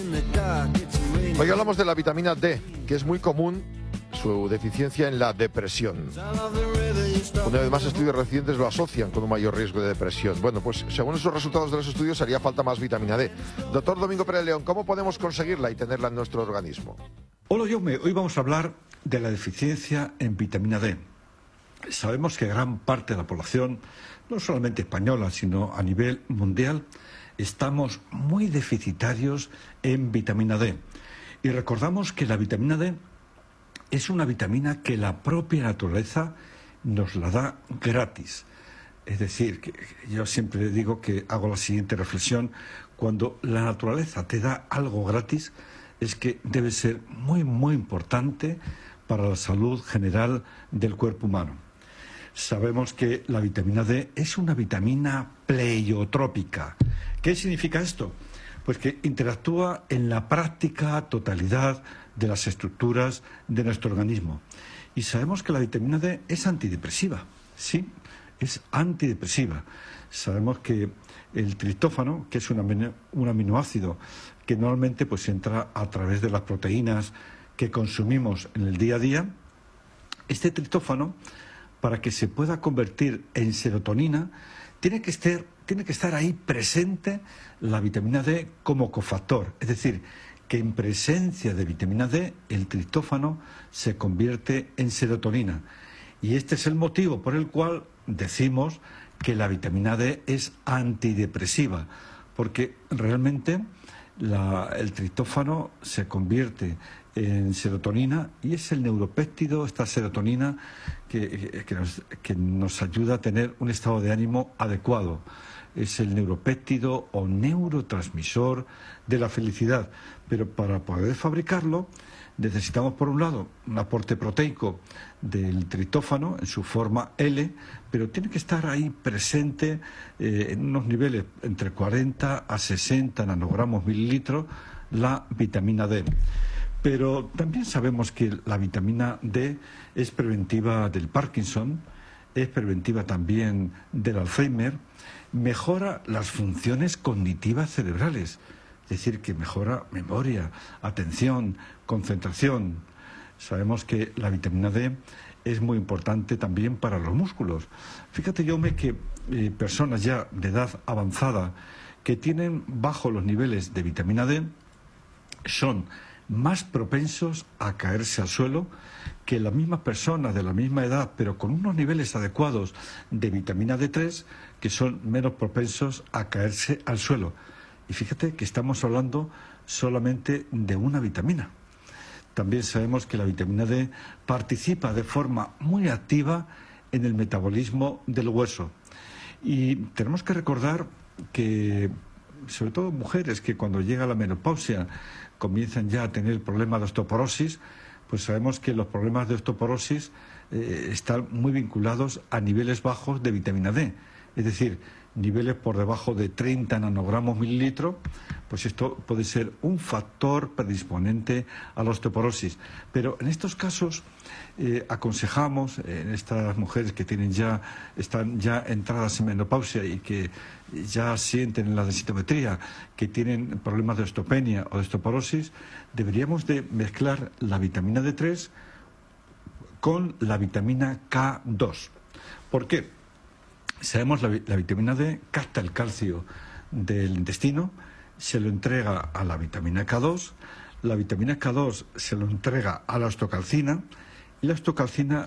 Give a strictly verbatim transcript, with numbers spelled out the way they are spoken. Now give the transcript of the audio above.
Hoy hablamos de la vitamina D, que es muy común su deficiencia en la depresión. Una vez más, estudios recientes lo asocian con un mayor riesgo de depresión. Bueno, pues según esos resultados de los estudios haría falta más vitamina D. Doctor Domingo Pérez León, ¿cómo podemos conseguirla y tenerla en nuestro organismo? Hola, Jaume. Hoy vamos a hablar de la deficiencia en vitamina D. Sabemos que gran parte de la población, no solamente española, sino a nivel mundial, estamos muy deficitarios en vitamina D. Y recordamos que la vitamina D es una vitamina que la propia naturaleza nos la da gratis. Es decir, que yo siempre digo que hago la siguiente reflexión: cuando la naturaleza te da algo gratis, es que debe ser muy, muy importante para la salud general del cuerpo humano. Sabemos que la vitamina D es una vitamina pleiotrópica. ¿Qué significa esto? Pues que interactúa en la práctica totalidad de las estructuras de nuestro organismo. Y sabemos que la vitamina D es antidepresiva. Sí, es antidepresiva. Sabemos que el triptófano, que es un, amino, un aminoácido que normalmente pues entra a través de las proteínas que consumimos en el día a día, este triptófano, para que se pueda convertir en serotonina, tiene que estar, tiene que estar ahí presente la vitamina D como cofactor. Es decir, que en presencia de vitamina D, el triptófano se convierte en serotonina. Y este es el motivo por el cual decimos que la vitamina D es antidepresiva, porque realmente la, el triptófano se convierte en serotonina y es el neuropéptido, esta serotonina, que, que, nos, que nos ayuda a tener un estado de ánimo adecuado. Es el neuropéptido o neurotransmisor de la felicidad. Pero para poder fabricarlo necesitamos, por un lado, un aporte proteico del triptófano en su forma L, pero tiene que estar ahí presente eh, en unos niveles entre cuarenta a sesenta nanogramos mililitros la vitamina D. Pero también sabemos que la vitamina D es preventiva del Parkinson, es preventiva también del Alzheimer, mejora las funciones cognitivas cerebrales, es decir, que mejora memoria, atención, concentración. Sabemos que la vitamina D es muy importante también para los músculos. Fíjate, Jaume, que eh, personas ya de edad avanzada que tienen bajos los niveles de vitamina D son más propensos a caerse al suelo que las mismas personas de la misma edad, pero con unos niveles adecuados de vitamina D tres, que son menos propensos a caerse al suelo. Y fíjate que estamos hablando solamente de una vitamina. También sabemos que la vitamina D participa de forma muy activa en el metabolismo del hueso. Y tenemos que recordar que, sobre todo mujeres que cuando llega la menopausia comienzan ya a tener problemas de osteoporosis, pues sabemos que los problemas de osteoporosis eh, están muy vinculados a niveles bajos de vitamina D. Es decir, niveles por debajo de treinta nanogramos mililitros, pues esto puede ser un factor predisponente a la osteoporosis. Pero en estos casos eh, aconsejamos, eh, en estas mujeres que tienen ya, están ya entradas en menopausia y que ya sienten en la densitometría que tienen problemas de osteopenia o de osteoporosis, deberíamos de mezclar la vitamina D tres con la vitamina K dos. ¿Por qué? Sabemos la, la vitamina D capta el calcio del intestino, se lo entrega a la vitamina K dos, la vitamina K dos se lo entrega a la osteocalcina y la osteocalcina